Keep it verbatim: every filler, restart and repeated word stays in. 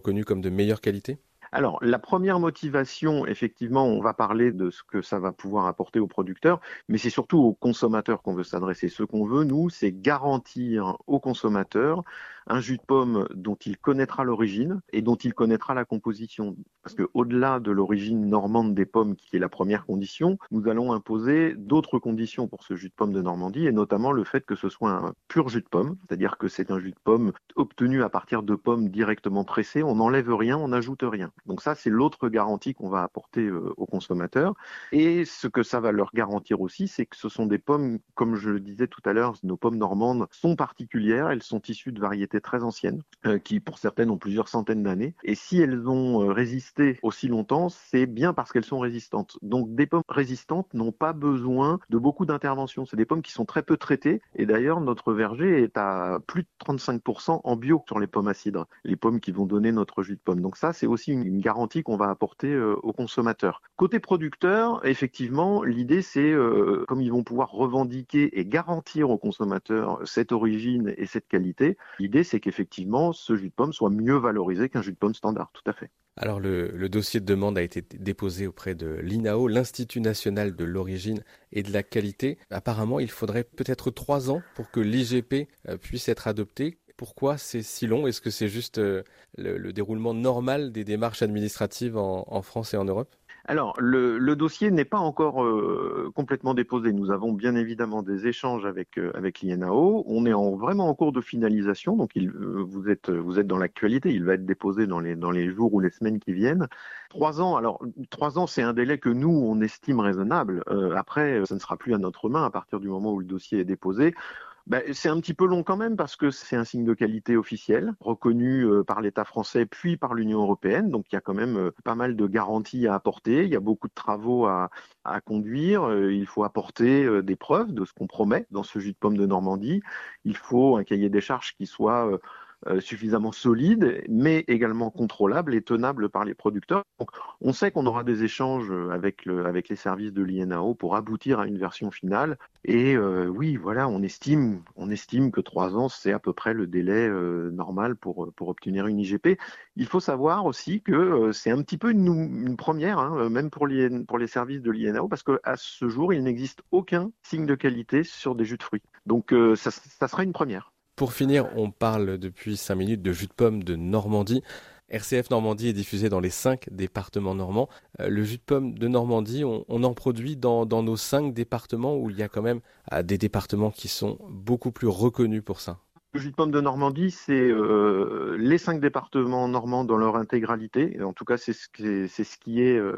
connus comme de meilleure qualité? Alors, la première motivation, effectivement, on va parler de ce que ça va pouvoir apporter aux producteurs, mais c'est surtout aux consommateurs qu'on veut s'adresser. Ce qu'on veut, nous, c'est garantir aux consommateurs un jus de pomme dont il connaîtra l'origine et dont il connaîtra la composition. Parce que au-delà de l'origine normande des pommes, qui est la première condition, nous allons imposer d'autres conditions pour ce jus de pomme de Normandie, et notamment le fait que ce soit un pur jus de pomme, c'est-à-dire que c'est un jus de pomme obtenu à partir de pommes directement pressées, on n'enlève rien, on n'ajoute rien. Donc ça, c'est l'autre garantie qu'on va apporter euh, aux consommateurs. Et ce que ça va leur garantir aussi, c'est que ce sont des pommes, comme je le disais tout à l'heure, nos pommes normandes sont particulières, elles sont issues de variétés très anciennes, euh, qui pour certaines ont plusieurs centaines d'années. Et si elles ont euh, résisté aussi longtemps, c'est bien parce qu'elles sont résistantes. Donc des pommes résistantes n'ont pas besoin de beaucoup d'intervention. C'est des pommes qui sont très peu traitées. Et d'ailleurs, notre verger est à plus de trente-cinq pour cent en bio sur les pommes à cidre, les pommes qui vont donner notre jus de pomme. Donc ça, c'est aussi une, une garantie qu'on va apporter euh, aux consommateurs. Côté producteur, effectivement, l'idée c'est, euh, comme ils vont pouvoir revendiquer et garantir aux consommateurs cette origine et cette qualité, l'idée c'est qu'effectivement ce jus de pomme soit mieux valorisé qu'un jus de pomme standard, tout à fait. Alors le, le dossier de demande a été déposé auprès de l'I N A O, l'Institut national de l'origine et de la qualité. Apparemment, il faudrait peut-être trois ans pour que l'I G P euh, puisse être adopté. Pourquoi c'est si long? Est-ce que c'est juste euh, le, le déroulement normal des démarches administratives en, en France et en Europe? Alors, le, le dossier n'est pas encore euh, complètement déposé. Nous avons bien évidemment des échanges avec, euh, avec l'I N A O. On est en, vraiment en cours de finalisation, donc il, euh, vous êtes, vous êtes dans l'actualité. Il va être déposé dans les, dans les jours ou les semaines qui viennent. Trois ans, alors trois ans, c'est un délai que nous, on estime raisonnable. Euh, après, ça ne sera plus à notre main à partir du moment où le dossier est déposé. Ben, c'est un petit peu long quand même parce que c'est un signe de qualité officiel, reconnu euh, par l'État français puis par l'Union européenne. Donc il y a quand même euh, pas mal de garanties à apporter. Il y a beaucoup de travaux à, à conduire. Euh, il faut apporter euh, des preuves de ce qu'on promet dans ce jus de pomme de Normandie. Il faut un cahier des charges qui soit euh, euh, suffisamment solide, mais également contrôlable et tenable par les producteurs. Donc, on sait qu'on aura des échanges avec, le, avec les services de l'I N A O pour aboutir à une version finale. Et euh, oui, voilà, on estime, on estime que trois ans, c'est à peu près le délai euh, normal pour, pour obtenir une I G P. Il faut savoir aussi que euh, c'est un petit peu une, une première, hein, même pour, l'I N pour les services de l'I N A O, parce qu'à ce jour, il n'existe aucun signe de qualité sur des jus de fruits. Donc euh, ça, ça sera une première. Pour finir, on parle depuis cinq minutes de jus de pomme de Normandie. R C F Normandie est diffusé dans les cinq départements normands. Euh, le jus de pomme de Normandie, on, on en produit dans, dans nos cinq départements où il y a quand même euh, des départements qui sont beaucoup plus reconnus pour ça. Le jus de pomme de Normandie, c'est euh, les cinq départements normands dans leur intégralité. En tout cas, c'est ce qui est, c'est ce qui est euh,